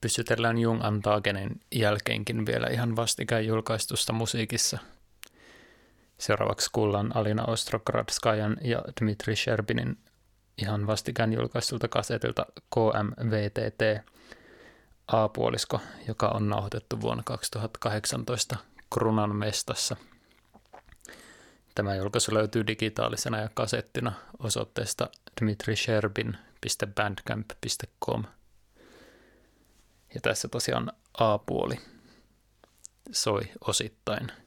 pysytellään Jung Antagenin jälkeenkin vielä ihan vastikään julkaistusta musiikissa. Seuraavaksi kuullaan Alina Ostrogradskajan ja Dmitri Sherbinin ihan vastikään julkaistulta kasetilta KMVTT A-puolisko, joka on nauhoitettu vuonna 2018 Krunan mestassa. Tämä julkaisu löytyy digitaalisena ja kasettina osoitteesta dmitrisherbin.bandcamp.com. Ja tässä tosiaan A-puoli soi osittain.